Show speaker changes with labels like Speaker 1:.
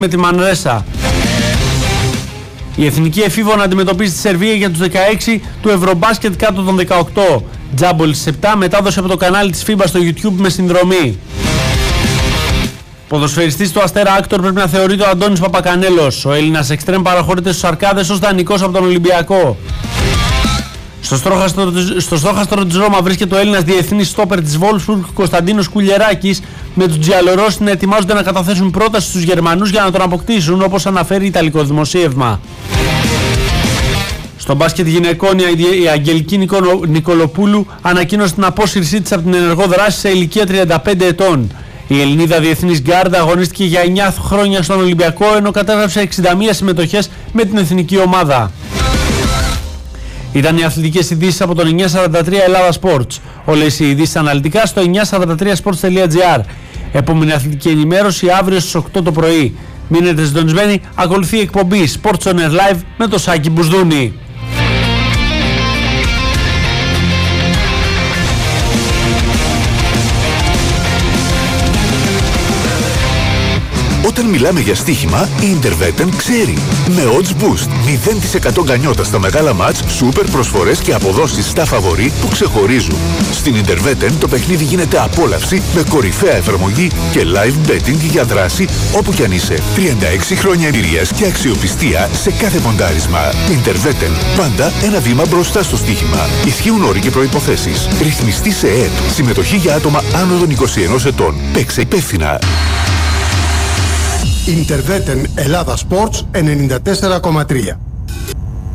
Speaker 1: με τη Μανρέσα. Η εθνική εφήβων αντιμετωπίζει τη Σερβία για τους 16 του Ευρωμπάσκετ κάτω των 18. Τζάμπολ στις 7, μετάδοση από το κανάλι της FIBA στο YouTube με συνδρομή. Ποδοσφαιριστής του Αστέρα Άκτορ πρέπει να θεωρείται ο Αντώνης Παπακανέλος. Ο Έλληνας εξτρέμ παραχωρείται στους Αρκάδες ως δανεικός από τον Ολυμπιακό. Στο στόχαστρο της Ρώμα βρίσκεται ο Έλληνας διεθνής στόπερ της Βόλφσμπουργκ Κωνσταντίνος Κουλιεράκης, με τους Τζιαλορώσοι να ετοιμάζονται να καταθέσουν πρόταση στους Γερμανούς για να τον αποκτήσουν, όπως αναφέρει ιταλικό δημοσίευμα. Στο μπάσκετ γυναικών, η Αγγελική Νικολοπούλου ανακοίνωσε την απόσυρσή της από την ενεργό δράση σε ηλικία 35 ετών. Η Ελληνίδα διεθνής γκάρντα αγωνίστηκε για 9 χρόνια στον Ολυμπιακό, ενώ κατέγραψε 61 συμμετοχές με την εθνική ομάδα. Ήταν οι αθλητικές ειδήσεις από το 943 Ελλάδα Sports. Όλες οι ειδήσεις αναλυτικά στο 943sports.gr. Επόμενη αθλητική ενημέρωση αύριο στις 8 το πρωί. Μείνετε συντονισμένοι, ακολουθεί η εκπομπή Sports on Air Live με το Σάκη Μπουσδούνη.
Speaker 2: Όταν μιλάμε για στοίχημα, η Interveten ξέρει. Με odds boost, 0% γκανιότα στα μεγάλα μάτς, σούπερ προσφορές και αποδόσεις στα φαβορί που ξεχωρίζουν. Στην Interveten το παιχνίδι γίνεται απόλαυση με κορυφαία εφαρμογή και live betting για δράση όπου κι αν είσαι. 36 χρόνια εμπειρίας και αξιοπιστία σε κάθε ποντάρισμα. Interveten, πάντα ένα βήμα μπροστά στο στοίχημα. Ισχύουν όροι και προϋποθέσεις. Ρυθμιστή σε ΕΕΠ. Συμμετοχή για άτομα άνω των 21 ετών. Παίξε υπεύθυνα.
Speaker 3: Interveten Ελλάδα Sports 94,3.